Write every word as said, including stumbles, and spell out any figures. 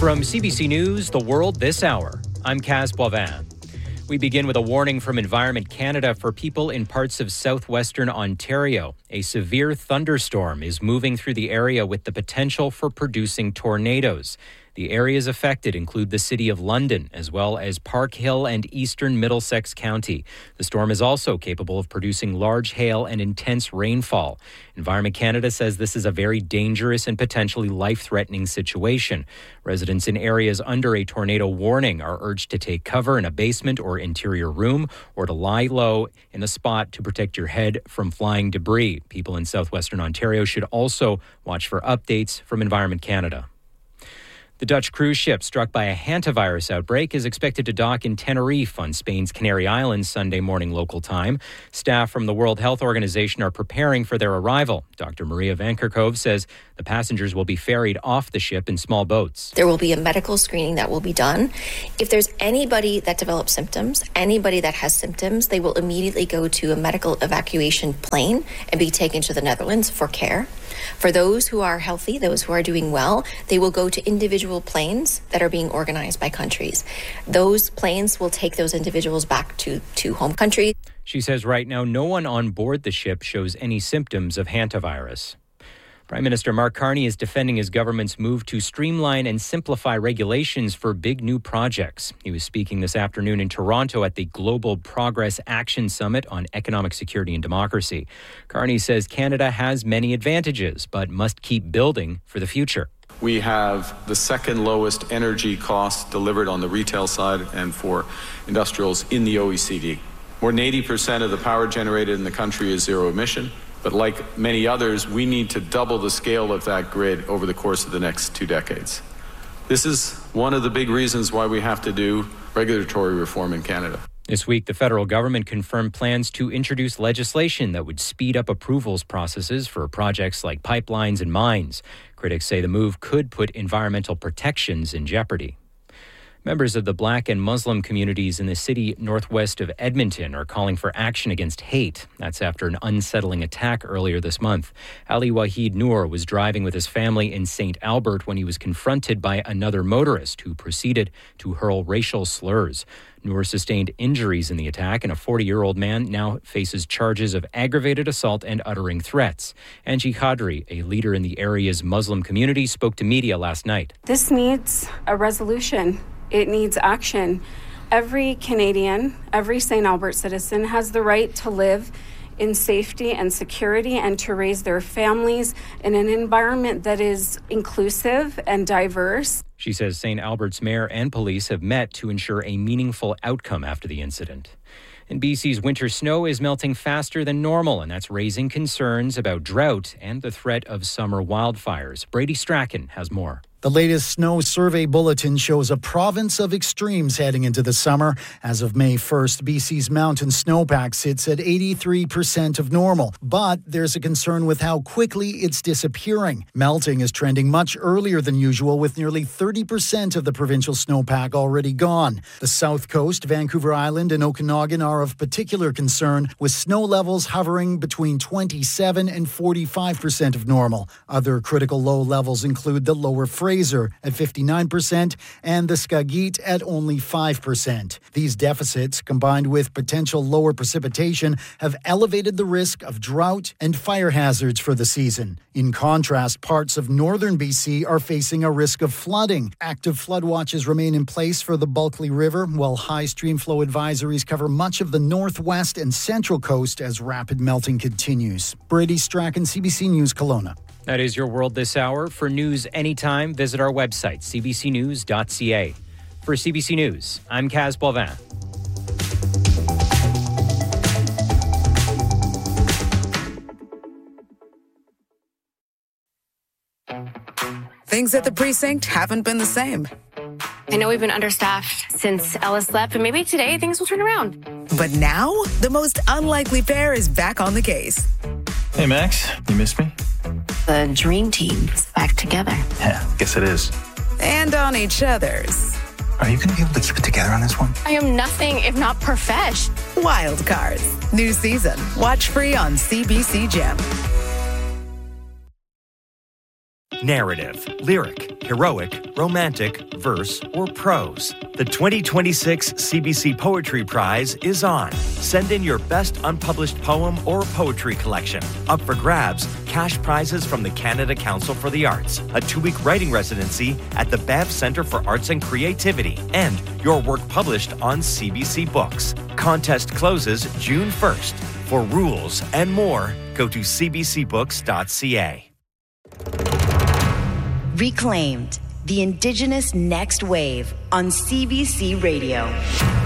From C B C News, The World This Hour, I'm Kaz Boivin. We begin with a warning from Environment Canada for people in parts of southwestern Ontario. A severe thunderstorm is moving through the area with the potential for producing tornadoes. The areas affected include the City of London, as well as Park Hill and eastern Middlesex County. The storm is also capable of producing large hail and intense rainfall. Environment Canada says this is a very dangerous and potentially life-threatening situation. Residents in areas under a tornado warning are urged to take cover in a basement or interior room, or to lie low in a spot to protect your head from flying debris. People in southwestern Ontario should also watch for updates from Environment Canada. The Dutch cruise ship struck by a hantavirus outbreak is expected to dock in Tenerife on Spain's Canary Islands Sunday morning local time. Staff from the World Health Organization are preparing for their arrival. Doctor Maria Van Kerkhove says the passengers will be ferried off the ship in small boats. There will be a medical screening that will be done. If there's anybody that develops symptoms, anybody that has symptoms, they will immediately go to a medical evacuation plane and be taken to the Netherlands for care. For those who are healthy, those who are doing well, they will go to individual planes that are being organized by countries. Those planes will take those individuals back to, to home country. She says right now no one on board the ship shows any symptoms of hantavirus. Prime Minister Mark Carney is defending his government's move to streamline and simplify regulations for big new projects. He was speaking this afternoon in Toronto at the Global Progress Action Summit on Economic Security and Democracy. Carney says Canada has many advantages, but must keep building for the future. We have the second lowest energy costs delivered on the retail side and for industrials in the O E C D. More than eighty percent of the power generated in the country is zero emission. But like many others, we need to double the scale of that grid over the course of the next two decades. This is one of the big reasons why we have to do regulatory reform in Canada. This week, the federal government confirmed plans to introduce legislation that would speed up approvals processes for projects like pipelines and mines. Critics say the move could put environmental protections in jeopardy. Members of the Black and Muslim communities in the city northwest of Edmonton are calling for action against hate. That's after an unsettling attack earlier this month. Ali Wahid Noor was driving with his family in Saint Albert when he was confronted by another motorist who proceeded to hurl racial slurs. Noor sustained injuries in the attack, and a forty-year-old man now faces charges of aggravated assault and uttering threats. Angie Khadri, a leader in the area's Muslim community, spoke to media last night. This needs a resolution. It needs action. Every Canadian, every Saint Albert citizen has the right to live in safety and security and to raise their families in an environment that is inclusive and diverse. She says Saint Albert's mayor and police have met to ensure a meaningful outcome after the incident. And B C's winter snow is melting faster than normal, and that's raising concerns about drought and the threat of summer wildfires. Brady Strachan has more. The latest snow survey bulletin shows a province of extremes heading into the summer. As of May first, B C's mountain snowpack sits at eighty-three percent of normal. But there's a concern with how quickly it's disappearing. Melting is trending much earlier than usual, with nearly thirty percent of the provincial snowpack already gone. The South Coast, Vancouver Island, and Okanagan are of particular concern, with snow levels hovering between twenty-seven and forty-five percent of normal. Other critical low levels include the Lower Fraser at fifty-nine percent and the Skagit at only five percent. These deficits, combined with potential lower precipitation, have elevated the risk of drought and fire hazards for the season. In contrast, parts of northern B C are facing a risk of flooding. Active flood watches remain in place for the Bulkley River, while high stream flow advisories cover much of the northwest and central coast as rapid melting continues. Brady Strachan, C B C News, Kelowna. That is your World This Hour. For news anytime, visit our website, c b c news dot c a. For C B C News, I'm Kaz Boivin. Things at the precinct haven't been the same. I know we've been understaffed since Ellis left, but maybe today things will turn around. But now, the most unlikely pair is back on the case. Hey, Max, you missed me? The dream team is back together. Yeah, guess it is. And on each other's. Are you going to be able to keep it together on this one? I am nothing if not profesh. Wild Cards. New season. Watch free on C B C Gem. narrative, lyric, heroic, romantic, verse, or prose. The twenty twenty-six C B C Poetry Prize is on. Send in your best unpublished poem or poetry collection. Up for grabs, cash prizes from the Canada Council for the Arts, a two-week writing residency at the Banff Centre for Arts and Creativity, and your work published on C B C Books. Contest closes June first. For rules and more, go to c b c books dot c a. Reclaimed, the Indigenous Next Wave on C B C Radio.